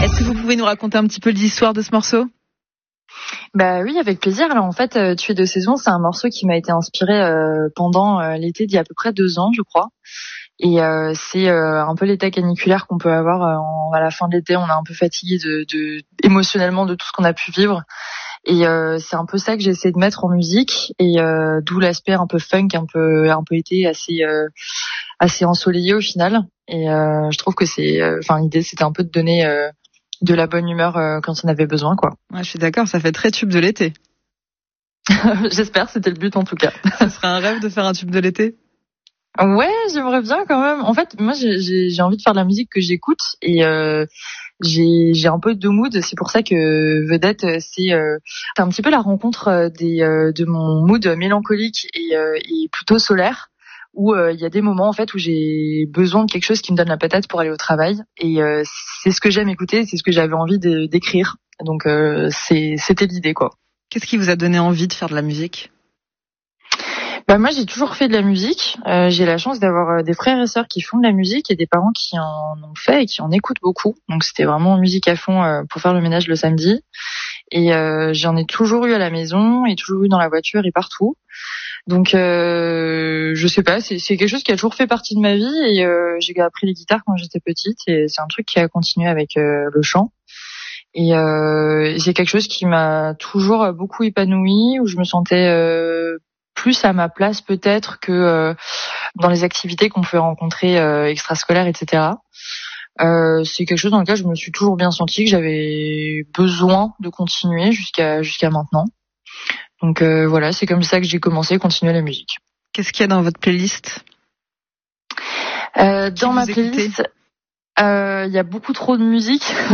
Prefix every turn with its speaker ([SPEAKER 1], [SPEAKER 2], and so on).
[SPEAKER 1] Est-ce que vous pouvez nous raconter un petit peu l'histoire de ce morceau ?
[SPEAKER 2] Bah oui, avec plaisir. Alors en fait, Tu es de saison, c'est un morceau qui m'a été inspiré pendant l'été d'il y a à peu près 2 ans, je crois. Et c'est un peu l'état caniculaire qu'on peut avoir à la fin de l'été. On est un peu fatigué de émotionnellement de tout ce qu'on a pu vivre. Et c'est un peu ça que j'ai essayé de mettre en musique. Et d'où l'aspect un peu funk, un peu été assez ensoleillé au final. Et je trouve que l'idée c'était un peu de donner de la bonne humeur quand on avait besoin, quoi.
[SPEAKER 1] Ouais, je suis d'accord, ça fait très tube de l'été.
[SPEAKER 2] J'espère, c'était le but en tout cas.
[SPEAKER 1] Ce serait un rêve de faire un tube de l'été ?
[SPEAKER 2] Ouais, j'aimerais bien quand même. En fait, moi j'ai envie de faire de la musique que j'écoute et j'ai un peu de mood. C'est pour ça que Vedette, c'est un petit peu la rencontre de mon mood mélancolique et plutôt solaire, où il y a des moments en fait où j'ai besoin de quelque chose qui me donne la patate pour aller au travail, et c'est ce que j'aime écouter, c'est ce que j'avais envie d'écrire. Donc c'était l'idée, quoi.
[SPEAKER 1] Qu'est-ce qui vous a donné envie de faire de la musique ?
[SPEAKER 2] Bah moi j'ai toujours fait de la musique. J'ai la chance d'avoir des frères et sœurs qui font de la musique et des parents qui en ont fait et qui en écoutent beaucoup. Donc c'était vraiment musique à fond pour faire le ménage le samedi. Et j'en ai toujours eu à la maison et toujours eu dans la voiture et partout. Donc je sais pas, c'est quelque chose qui a toujours fait partie de ma vie, et j'ai appris les guitares quand j'étais petite et c'est un truc qui a continué avec le chant. Et c'est quelque chose qui m'a toujours beaucoup épanouie, où je me sentais plus à ma place peut-être que dans les activités qu'on peut rencontrer extrascolaires, etc. C'est quelque chose dans lequel je me suis toujours bien sentie, que j'avais besoin de continuer jusqu'à maintenant. Donc voilà, c'est comme ça que j'ai commencé à continuer la musique.
[SPEAKER 1] Qu'est-ce qu'il y a dans votre playlist ?
[SPEAKER 2] Dans ma playlist, il y a beaucoup trop de musique.